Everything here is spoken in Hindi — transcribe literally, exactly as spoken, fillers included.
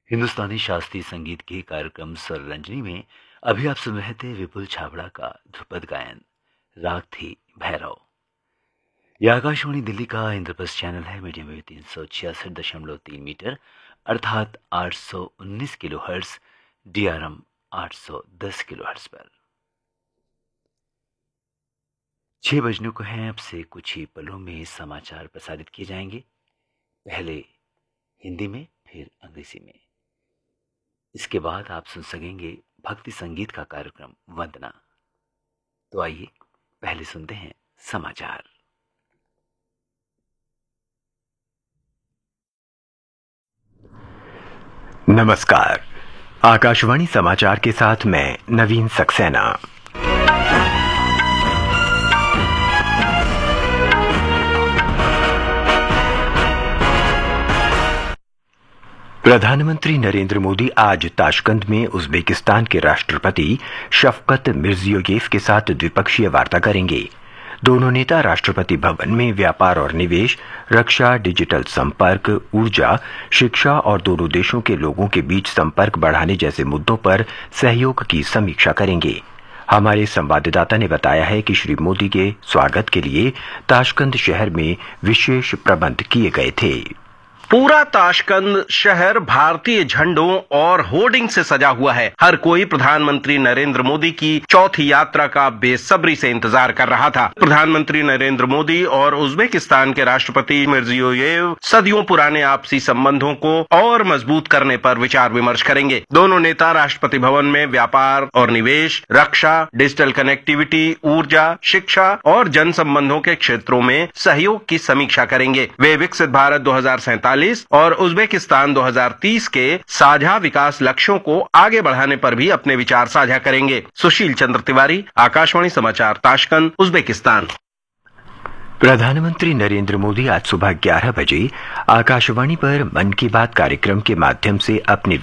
हिंदुस्तानी शास्त्रीय संगीत के कार्यक्रम स्वर रंजनी में अभी आप सुन रहे थे विपुल छाबड़ा का ध्रुपद गायन राग थी भैरव। यह आकाशवाणी दिल्ली का इंद्रप्रस्थ चैनल है। मीडियम वेव तीन सौ छियासठ दशमलव तीन मीटर अर्थात आठ सौ उन्नीस kilo hertz, D R M आठ सौ दस किलो हर्ट्स पर। छह बजने को हैं। अब से कुछ ही पलों में समाचार प्रसारित किए जाएंगे, पहले हिंदी में फिर अंग्रेजी में। इसके बाद आप सुन सकेंगे भक्ति संगीत का कार्यक्रम वंदना। तो आइए पहले सुनते हैं समाचार। नमस्कार, आकाशवाणी समाचार के साथ मैं नवीन सक्सेना। प्रधानमंत्री नरेंद्र मोदी आज ताशकंद में उज़्बेकिस्तान के राष्ट्रपति शफकत मिर्जियोयेव के साथ द्विपक्षीय वार्ता करेंगे। दोनों नेता राष्ट्रपति भवन में व्यापार और निवेश, रक्षा, डिजिटल संपर्क, ऊर्जा, शिक्षा और दोनों देशों के लोगों के बीच संपर्क बढ़ाने जैसे मुद्दों पर सहयोग की समीक्षा करेंगे। हमारे संवाददाता ने बताया है कि श्री मोदी के स्वागत के लिए ताशकंद शहर में विशेष प्रबंध किए गए थे। पूरा ताशकंद शहर भारतीय झंडों और होर्डिंग से सजा हुआ है। हर कोई प्रधानमंत्री नरेंद्र मोदी की चौथी यात्रा का बेसब्री से इंतजार कर रहा था। प्रधानमंत्री नरेंद्र मोदी और उज़्बेकिस्तान के राष्ट्रपति मिर्जियोयेव सदियों पुराने आपसी संबंधों को और मजबूत करने पर विचार विमर्श करेंगे। दोनों नेता राष्ट्रपति भवन में व्यापार और निवेश, रक्षा, डिजिटल कनेक्टिविटी, ऊर्जा, शिक्षा और जन संबंधों के क्षेत्रों में सहयोग की समीक्षा करेंगे। वे विकसित भारत दो हजार सैंतालीस और उज़्बेकिस्तान दो हजार तीस के साझा विकास लक्ष्यों को आगे बढ़ाने पर भी अपने विचार साझा करेंगे। सुशील चंद्र तिवारी, आकाशवाणी समाचार, ताशकंद, उज़्बेकिस्तान। प्रधानमंत्री नरेंद्र मोदी आज सुबह ग्यारह बजे आकाशवाणी पर मन की बात कार्यक्रम के माध्यम से अपने